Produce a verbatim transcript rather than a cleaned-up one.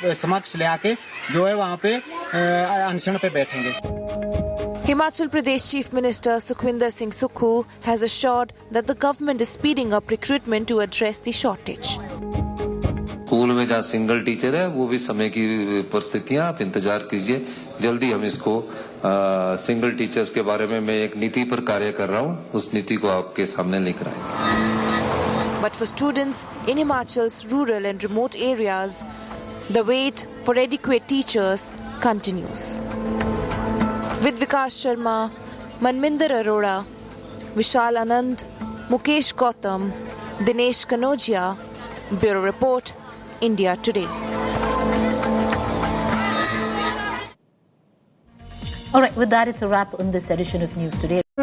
समक्ष ले आके जो है वहाँ पे अनशन पे बैठेंगे। Himachal Pradesh Chief Minister Sukhwinder Singh Sukhu has assured that the government is speeding up recruitment to address the shortage. School में जहाँ सिंगल टीचर है वो भी समय की परिस्थितियाँ, आप इंतजार कीजिए, जल्दी हम इसको आ, सिंगल टीचर्स के बारे में मैं एक नीति पर कार्य कर रहा हूँ, उस नीति को आपके सामने लेकर आएंगे। But for students in Himachal's rural and remote areas, the wait for adequate teachers continues. With Vikas Sharma, Manminder Arora, Vishal Anand, Mukesh Gautam, Dinesh Kanojia, Bureau Report, India Today. All right, with that, it's a wrap on this edition of News Today.